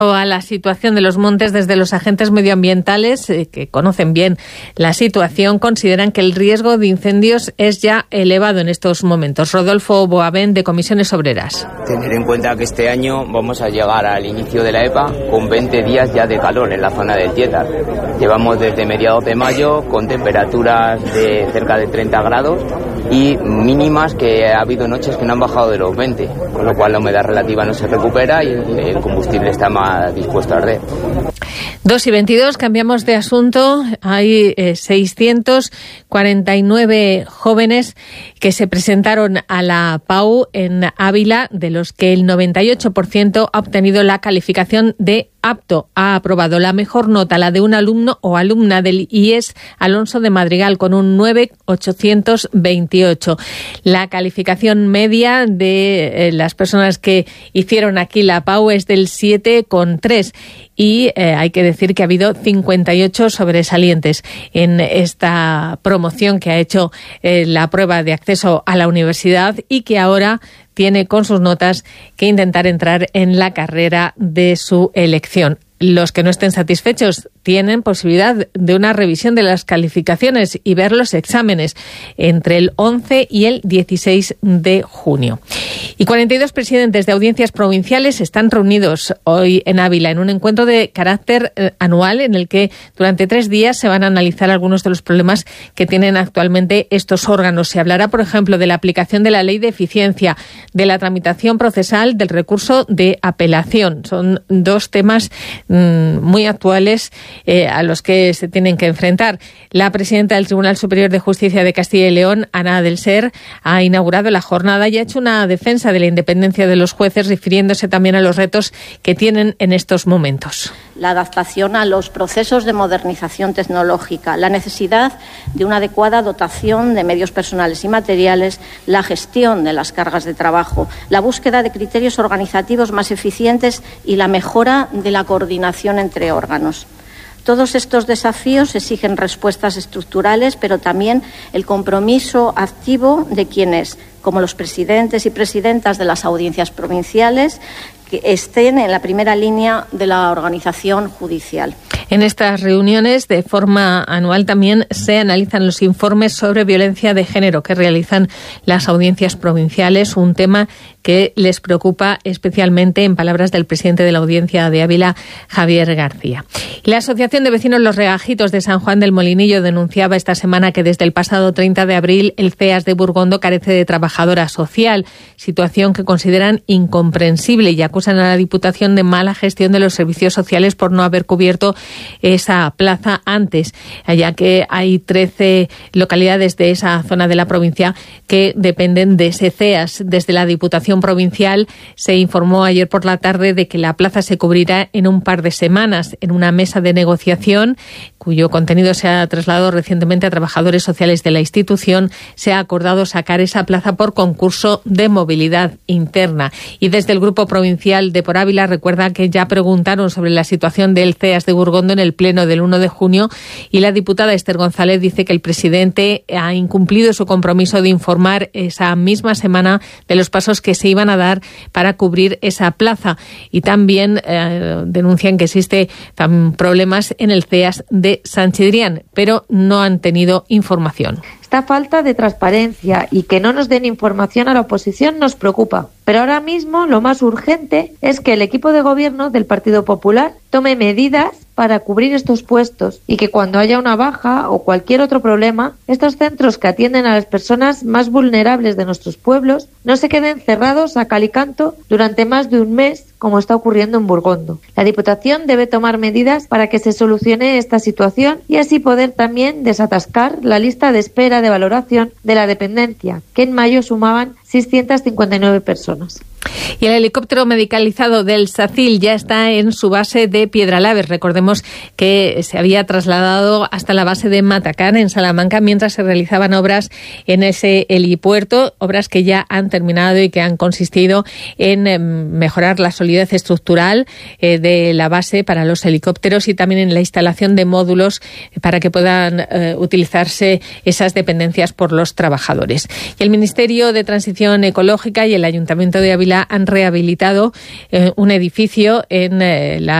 A la situación de los montes desde los agentes medioambientales que conocen bien la situación consideran que el riesgo de incendios es ya elevado en estos momentos. Rodolfo Boavén, de Comisiones Obreras. Tener en cuenta que este año vamos a llegar al inicio de la EPA con 20 días ya de calor en la zona del Tietar. Llevamos desde mediados de mayo con temperaturas de cerca de 30 grados y mínimas que ha habido noches que no han bajado de los 20, con lo cual la humedad relativa no se recupera y el combustible está más dispuesto a arder. 2:22, cambiamos de asunto. Hay 649 jóvenes que se presentaron a la PAU en Ávila, de los que el 98% ha obtenido la calificación de apto. Ha aprobado la mejor nota, la de un alumno o alumna del IES Alonso de Madrigal, con un 9,828. La calificación media de las personas que hicieron aquí la PAU es del 7,3 y hay que decir que ha habido 58 sobresalientes en esta promoción que ha hecho la prueba de acceso a la universidad y que ahora tiene con sus notas que intentar entrar en la carrera de su elección. Los que no estén satisfechos tienen posibilidad de una revisión de las calificaciones y ver los exámenes entre el 11 y el 16 de junio. Y 42 presidentes de audiencias provinciales están reunidos hoy en Ávila en un encuentro de carácter anual en el que durante 3 días se van a analizar algunos de los problemas que tienen actualmente estos órganos. Se hablará, por ejemplo, de la aplicación de la ley de eficiencia, de la tramitación procesal, del recurso de apelación. Son 2 temas muy actuales a los que se tienen que enfrentar. La presidenta del Tribunal Superior de Justicia de Castilla y León, Ana del Ser, ha inaugurado la jornada y ha hecho una defensa de la independencia de los jueces, refiriéndose también a los retos que tienen en estos momentos. La adaptación a los procesos de modernización tecnológica, la necesidad de una adecuada dotación de medios personales y materiales, la gestión de las cargas de trabajo, la búsqueda de criterios organizativos más eficientes y la mejora de la coordinación entre órganos. Todos estos desafíos exigen respuestas estructurales, pero también el compromiso activo de quienes, como los presidentes y presidentas de las audiencias provinciales, que estén en la primera línea de la organización judicial. En estas reuniones, de forma anual, también se analizan los informes sobre violencia de género que realizan las audiencias provinciales, un tema que les preocupa especialmente, en palabras del presidente de la Audiencia de Ávila, Javier García. La Asociación de Vecinos Los Regajitos de San Juan del Molinillo denunciaba esta semana que desde el pasado 30 de abril el CEAS de Burgondo carece de trabajadora social, situación que consideran incomprensible y acusan a la Diputación de mala gestión de los servicios sociales por no haber cubierto esa plaza antes, ya que hay 13 localidades de esa zona de la provincia que dependen de ese CEAS. Desde la Diputación Provincial se informó ayer por la tarde de que la plaza se cubrirá en un par de semanas en una mesa de negociación cuyo contenido se ha trasladado recientemente a trabajadores sociales de la institución. Se ha acordado sacar esa plaza por concurso de movilidad interna. Y desde el Grupo Provincial de Por Ávila recuerda que ya preguntaron sobre la situación del CEAS de Burgondo en el pleno del 1 de junio y la diputada Esther González dice que el presidente ha incumplido su compromiso de informar esa misma semana de los pasos que se iban a dar para cubrir esa plaza. Y también denuncian que existe problemas en el CEAS de Sanchidrián, pero no han tenido información. Esta falta de transparencia y que no nos den información a la oposición nos preocupa. Pero ahora mismo lo más urgente es que el equipo de gobierno del Partido Popular tome medidas para cubrir estos puestos y que cuando haya una baja o cualquier otro problema, estos centros que atienden a las personas más vulnerables de nuestros pueblos no se queden cerrados a cal y canto durante más de un mes, como está ocurriendo en Burgondo. La Diputación debe tomar medidas para que se solucione esta situación y así poder también desatascar la lista de espera de valoración de la dependencia, que en mayo sumaban 659 personas. Y el helicóptero medicalizado del SACIL ya está en su base de Piedralaves. Recordemos que se había trasladado hasta la base de Matacán, en Salamanca, mientras se realizaban obras en ese helipuerto, obras que ya han terminado y que han consistido en mejorar la solidez estructural de la base para los helicópteros y también en la instalación de módulos para que puedan utilizarse esas dependencias por los trabajadores. Y el Ministerio de Transición Ecológica y el Ayuntamiento de Ávila han rehabilitado un edificio en la